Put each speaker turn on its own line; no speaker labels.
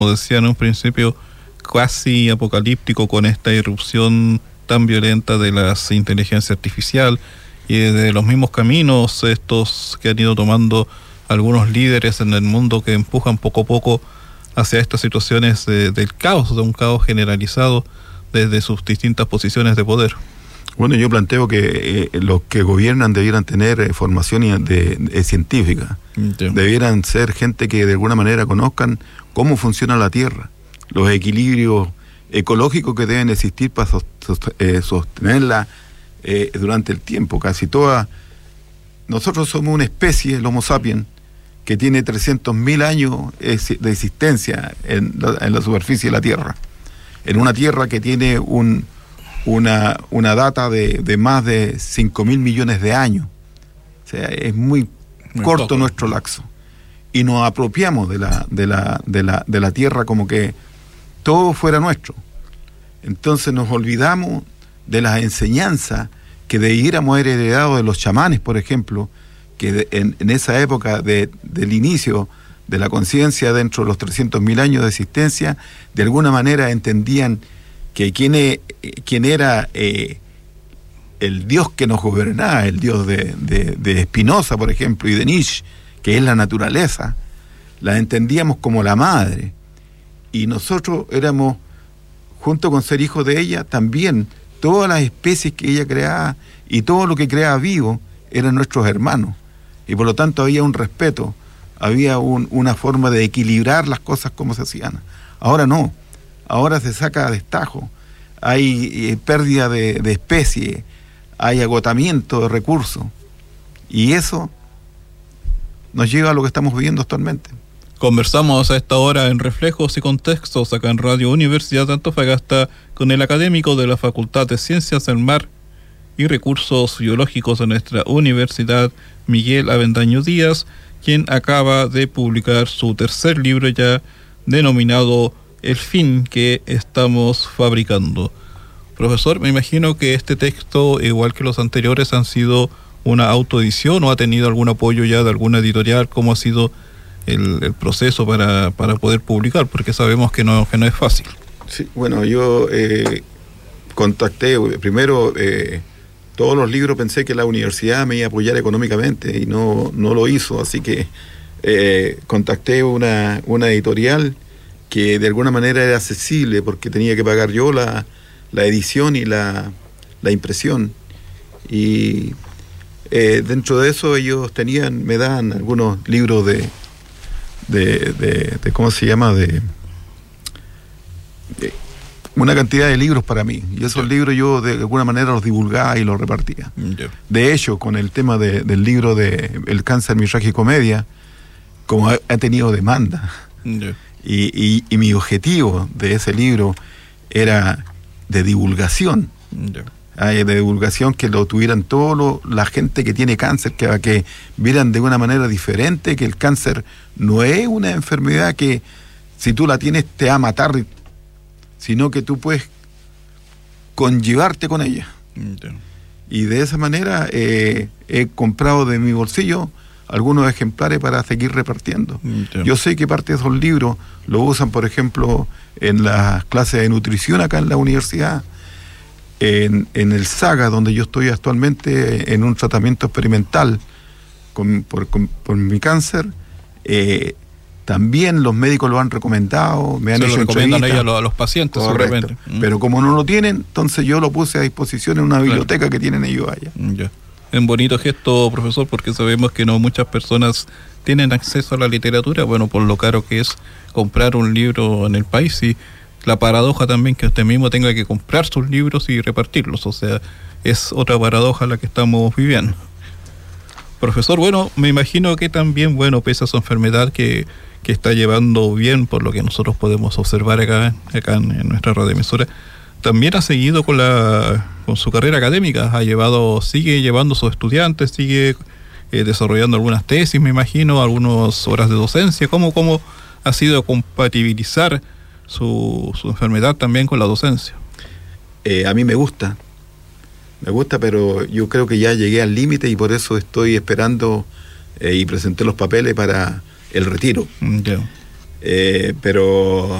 como decía en un principio, casi apocalíptico con esta irrupción tan violenta de las inteligencias artificial y de los mismos caminos estos que han ido tomando algunos líderes en el mundo que empujan poco a poco hacia estas situaciones del caos, de un caos generalizado desde sus distintas posiciones de poder.
Bueno, yo planteo que los que gobiernan debieran tener formación científica. Debieran ser gente que de alguna manera conozcan cómo funciona la Tierra, los equilibrios ecológicos que deben existir para sostenerla durante el tiempo. Nosotros somos una especie, el Homo sapiens, que tiene 300.000 años de existencia en la superficie de la Tierra, en una Tierra que tiene una data de más de 5.000 millones de años. O sea, es muy corto poco. Nuestro lapso. Y nos apropiamos de la Tierra como que todo fuera nuestro. Entonces nos olvidamos de las enseñanzas que debiéramos haber heredado de los chamanes, por ejemplo, que en esa época del inicio de la conciencia, dentro de los 300.000 años de existencia, de alguna manera entendían que quién era el Dios que nos gobernaba, el Dios de Spinoza, por ejemplo, y de Nietzsche, que es la naturaleza. La entendíamos como la madre. Y nosotros éramos, junto con ser hijos de ella, también todas las especies que ella creaba y todo lo que creaba vivo eran nuestros hermanos. Y por lo tanto había un respeto, había una forma de equilibrar las cosas como se hacían. Ahora no, ahora se saca a destajo, hay pérdida de especies, hay agotamiento de recursos, y eso nos lleva a lo que estamos viviendo actualmente.
Conversamos a esta hora en Reflejos y Contextos, acá en Radio Universidad de Antofagasta, con el académico de la Facultad de Ciencias del Mar y Recursos Biológicos de nuestra universidad, Miguel Avendaño Díaz, quien acaba de publicar su tercer libro ya denominado El fin que estamos fabricando. Profesor, me imagino que este texto, igual que los anteriores, han sido una autoedición o ha tenido algún apoyo ya de alguna editorial. ¿Cómo ha sido el proceso para poder publicar? Porque sabemos que no es fácil.
Sí, bueno, yo contacté primero todos los libros, pensé que la universidad me iba a apoyar económicamente y no lo hizo, así que contacté una editorial que de alguna manera era accesible porque tenía que pagar yo la edición y la impresión, y dentro de eso ellos me daban algunos libros de ¿cómo se llama? De una cantidad de libros para mí, y esos libros yo de alguna manera los divulgaba y los repartía. De hecho, con el tema del libro de El cáncer, mi trágica comedia, como ha tenido demanda, y mi objetivo de ese libro era de divulgación, que lo tuvieran la gente que tiene cáncer, que vieran de una manera diferente que el cáncer no es una enfermedad que si tú la tienes te va a matar, sino que tú puedes conllevarte con ella. Y de esa manera he comprado de mi bolsillo algunos ejemplares para seguir repartiendo. Yo sé que parte de esos libros lo usan, por ejemplo, en las clases de nutrición acá en la universidad, en el SAGA, donde yo estoy actualmente en un tratamiento experimental por mi cáncer. También los médicos lo han recomendado, me han hecho
recomiendan a los pacientes.
Correcto. Pero como no lo tienen, entonces yo lo puse a disposición en una biblioteca que tienen ellos allá.
Es un bonito gesto, profesor, porque sabemos que no muchas personas tienen acceso a la literatura, bueno, por lo caro que es comprar un libro en el país, y la paradoja también que usted mismo tenga que comprar sus libros y repartirlos, o sea, es otra paradoja la que estamos viviendo. Profesor, bueno, me imagino que también, bueno, pese a su enfermedad que está llevando bien, por lo que nosotros podemos observar acá en nuestra radioemisora, también ha seguido con su carrera académica, sigue llevando a sus estudiantes, sigue desarrollando algunas tesis, me imagino, algunas horas de docencia. ¿Cómo ha sido compatibilizar su enfermedad también con la docencia?
A mí me gusta, pero yo creo que ya llegué al límite y por eso estoy esperando y presenté los papeles para el retiro. pero